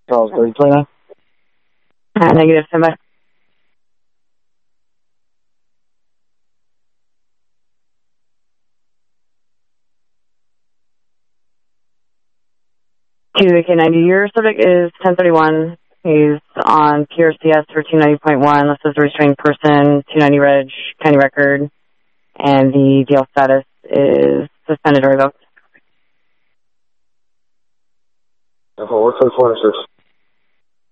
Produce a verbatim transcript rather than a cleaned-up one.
Charles, thirty twenty-nine. Uh, negative, stand by. To K ninety, your subject is ten thirty-one. He's on P R C S for two ninety point one. This is a restrained person, two ninety reg, county record, and the jail status is suspended or revoked. What's the forty-six?